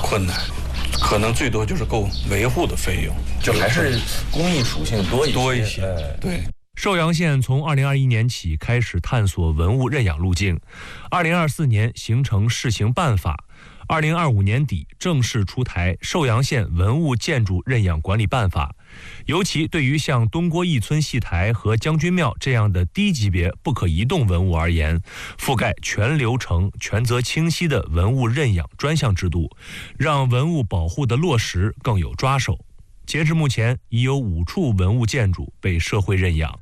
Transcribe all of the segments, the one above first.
困难，可能最多就是够维护的费用， 就还是公益属性多一些。 对。 寿阳县从2021年起开始探索文物认养路径，2024年形成试行办法，2025年底正式出台《寿阳县文物建筑认养管理办法》。尤其对于像东郭义村戏台和将军庙这样的低级别不可移动文物而言，覆盖全流程、权责清晰的文物认养专项制度，让文物保护的落实更有抓手。截至目前，已有5处文物建筑被社会认养。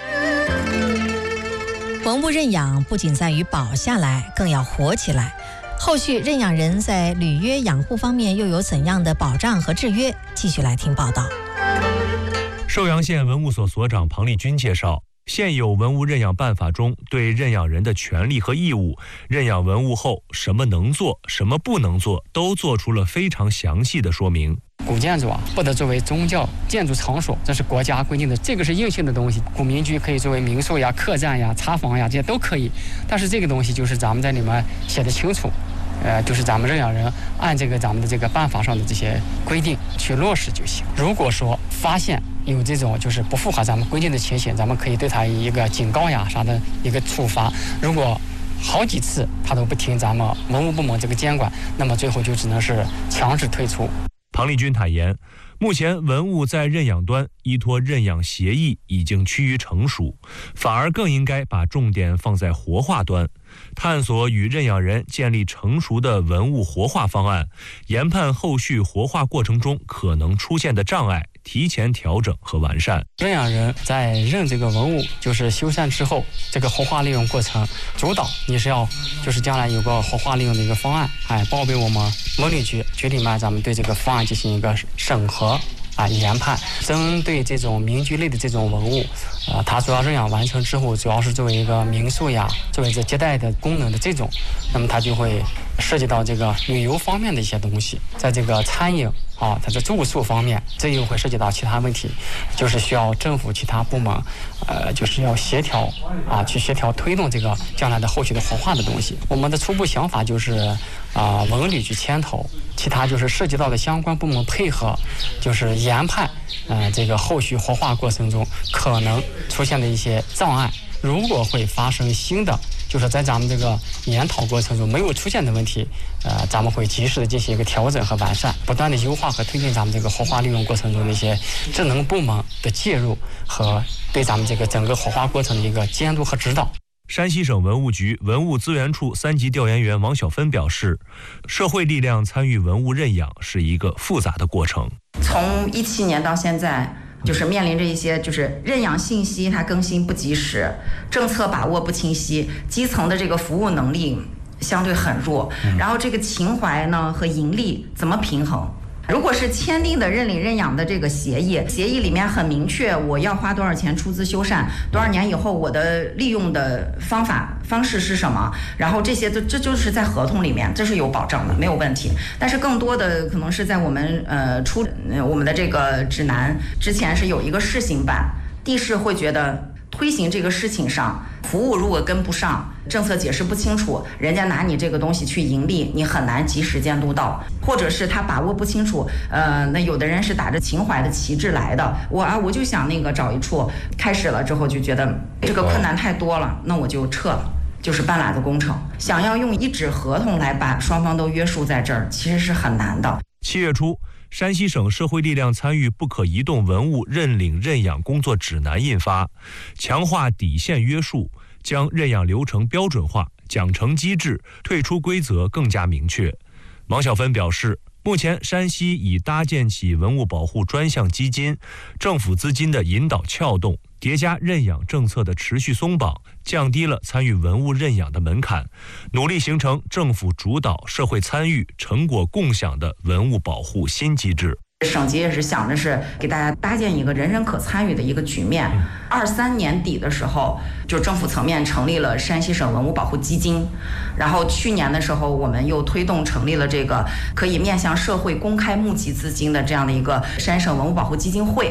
文物认养不仅在于保下来，更要活起来。后续认养人在履约养护方面又有怎样的保障和制约？继续来听报道。 寿阳县文物所所长庞丽君介绍，现有文物认养办法中对认养人的权利和义务、认养文物后什么能做、什么不能做，都做出了非常详细的说明。 古建筑不得作为宗教建筑场所，这是国家规定的，这个是硬性的东西。古民居可以作为民宿呀、客栈呀、茶房呀，这些都可以。但是这个东西就是咱们在里面写的清楚，就是咱们认养人按咱们的这个办法上的这些规定去落实就行。如果说发现有这种就是不符合咱们规定的情形，咱们可以对他一个警告呀啥的一个处罚。如果好几次他都不听咱们文物部门这个监管，那么最后就只能是强制退出。 庞丽君坦言，目前文物在认养端依托认养协议已经趋于成熟，反而更应该把重点放在活化端，探索与认养人建立成熟的文物活化方案，研判后续活化过程中可能出现的障碍，提前调整和完善。 认养人在认这个文物就是修缮之后，这个活化利用过程主导你是要就是将来有个活化利用的一个方案，报给我们文旅局里面，咱们对这个方案进行一个审核研判。针对这种民居类的这种文物，它主要认养完成之后，主要是作为一个民宿呀，作为这接待的功能的这种，那么它就会涉及到这个旅游方面的一些东西，在这个餐饮它在住宿方面，这又会涉及到其他问题，就是需要政府其他部门就是要协调去协调推动这个将来的后续的活化的东西。我们的初步想法就是文旅局牵头，其他就是涉及到的相关部门配合，就是研判这个后续活化过程中可能出现的一些障碍，如果会发生新的，就是在咱们这个研讨过程中没有出现的问题，咱们会及时的进行一个调整和完善，不断的优化和推进咱们这个活化利用过程中的一些职能部门的介入和对咱们这个整个活化过程的一个监督和指导。 山西省文物局文物资源处3级调研员王小芬表示，社会力量参与文物认养是一个复杂的过程。 从17年到现在，就是面临着一些就是认养信息它更新不及时，政策把握不清晰，基层的这个服务能力相对很弱，然后这个情怀呢和盈利怎么平衡？如果是签订的认领认养的这个协议里面很明确，我要花多少钱出资修缮，多少年以后我的利用的方式是什么，然后这些这就是在合同里面，这是有保障的，没有问题。但是更多的可能是在我们我们的这个指南之前是有一个试行版，地市会觉得推行这个事情上，服务如果跟不上，政策解释不清楚，人家拿你这个东西去盈利，你很难及时监督到，或者是他把握不清楚，那有的人是打着情怀的旗帜来的，我就想那个找一处，开始了之后就觉得这个困难太多了，那我就撤了。就是半拉子工程，想要用一纸合同来把双方都约束在这儿，其实是很难的。 7月初，山西省社会力量参与不可移动文物认领认养工作指南印发，强化底线约束，将认养流程标准化，奖惩机制、退出规则更加明确。王小芬表示，目前山西已搭建起文物保护专项基金，政府资金的引导撬动，叠加认养政策的持续松绑，降低了参与文物认养的门槛，努力形成政府主导、社会参与、成果共享的文物保护新机制。 省级也是想着是给大家搭建一个人人可参与的一个局面。23年底的时候，就政府层面成立了山西省文物保护基金，然后去年的时候，我们又推动成立了这个可以面向社会公开募集资金的这样的一个山省文物保护基金会。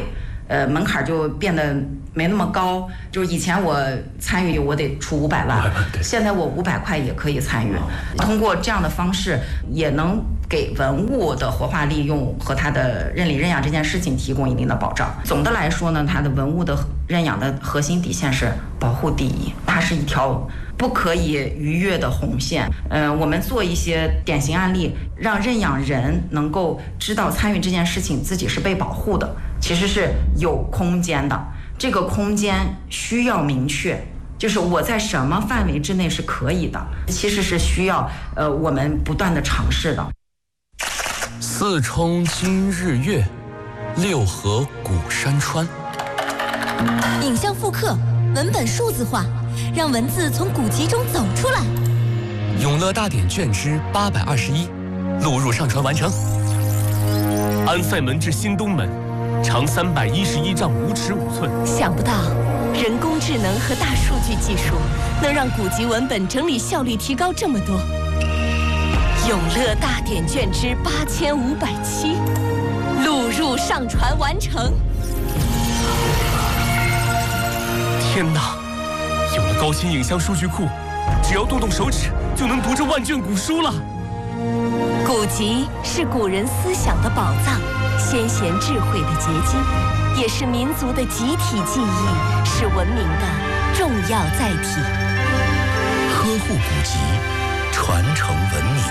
门槛就变得没那么高。就是以前我参与我得出500万，现在我500块也可以参与。通过这样的方式，也能给文物的活化利用和它的认领认养这件事情提供一定的保障。总的来说呢，它的文物的认养的核心底线是保护第一，它是一条不可以逾越的红线。我们做一些典型案例，让认养人能够知道参与这件事情自己是被保护的，其实是有空间的。这个空间需要明确，就是我在什么范围之内是可以的，其实是需要我们不断的尝试的。 四冲今日月，六合古山川。 影像复刻，文本数字化，让文字从古籍中走出来。 永乐大典卷之821，录入上传完成。安塞门至新东门，长311丈5尺5寸。 想不到，人工智能和大数据技术能让古籍文本整理效率提高这么多。永乐大典卷之8507，录入上传完成。 天哪！有了高清影像数据库，只要动动手指就能读这万卷古书了。 古籍是古人思想的宝藏，先贤智慧的结晶，也是民族的集体记忆，是文明的重要载体。 呵护古籍，传承文明。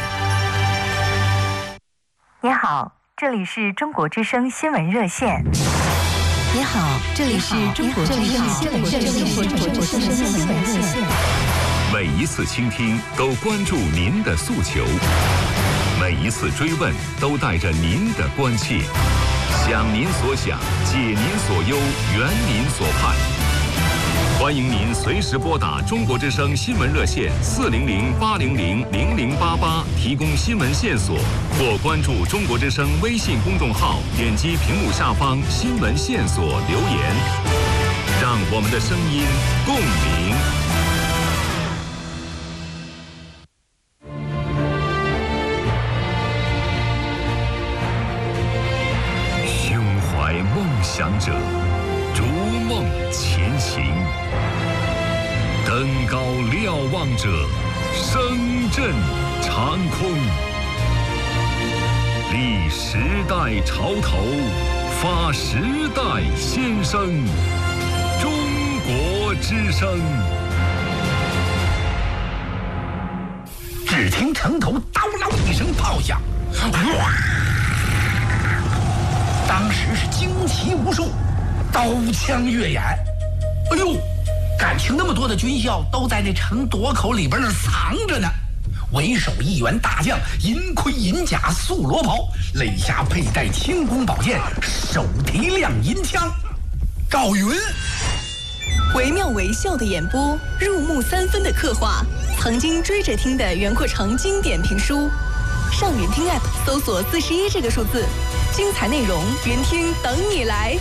你好，这里是中国之声新闻热线。 你好，这里是中国之声新闻热线。 每一次倾听都关注您的诉求，每一次追问都带着您的关切，想您所想，解您所忧，圆您所盼。欢迎您随时拨打中国之声新闻热线400-800-0088，提供新闻线索，或关注中国之声微信公众号，点击屏幕下方新闻线索留言，让我们的声音共鸣。胸怀梦想者，逐梦前行。登高瞭望者，声震长空。立时代潮头，发时代先声。中国之声。 只听城头刀嗷一声炮响，当时是惊奇无数，刀枪跃眼。哎呦，感情那么多的军校都在那城垛口里边那藏着呢。为首一员大将，银盔银甲素罗袍，肋下佩戴轻弓宝剑，手提亮银枪。赵云， 惟妙惟肖的演播，入木3分的刻画，曾经追着听的袁阔成经典评书。上云听 App 搜索41这个数字，精彩内容云听等你来。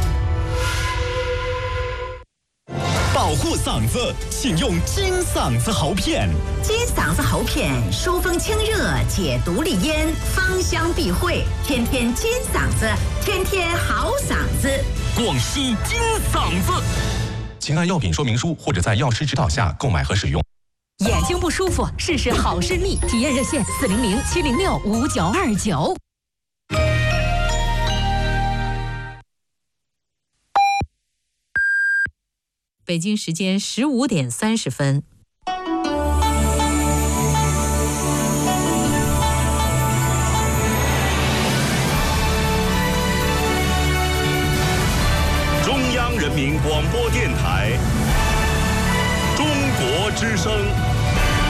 保护嗓子，请用金嗓子喉片。 金嗓子喉片疏风清热，解毒利咽，芳香避秽，天天金嗓子，天天好嗓子。 广西金嗓子， 请按药品说明书或者在药师指导下购买和使用。 眼睛不舒服，试试好视力。体验热线400-706-5929。北京时间15点30分。 中央人民广播电台，中国之声。